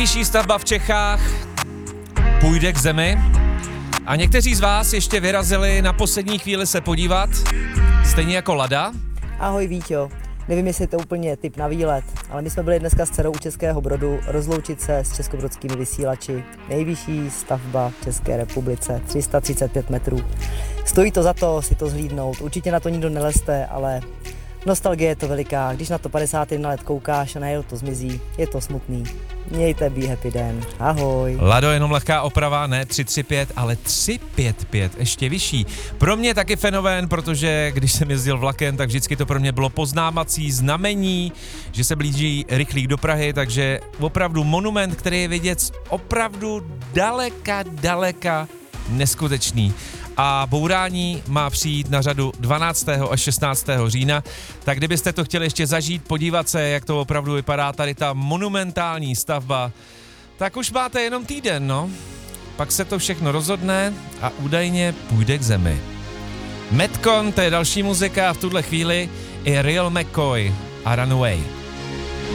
Nejvyšší stavba v Čechách půjde k zemi a někteří z vás ještě vyrazili na poslední chvíli se podívat, stejně jako Lada. Ahoj Víťo, nevím, jestli je to úplně tip na výlet, ale my jsme byli dneska s dcerou u Českého Brodu rozloučit se s českobrodskými vysílači. Nejvyšší stavba v České republice, 335 metrů. Stojí to za to si to zhlídnout, určitě na to nikdo neleste, ale nostalgie je to veliká. Když na to 51 let koukáš a najednou to zmizí, je to smutný. Mějte be happy den. Ahoj. Lado, jenom lehká oprava, ne 335, ale 355, ještě vyšší. Pro mě taky fenomén, protože když jsem jezdil vlakem, tak vždycky to pro mě bylo poznávací znamení, že se blíží rychlík do Prahy, takže opravdu monument, který je vidět opravdu daleka neskutečný. A bourání má přijít na řadu 12. až 16. října, tak kdybyste to chtěli ještě zažít, podívat se, jak to opravdu vypadá tady ta monumentální stavba, tak už máte jenom týden, no. Pak se to všechno rozhodne a údajně půjde k zemi. Metcon, to je další muzika a v tuhle chvíli i Real McCoy a Runaway.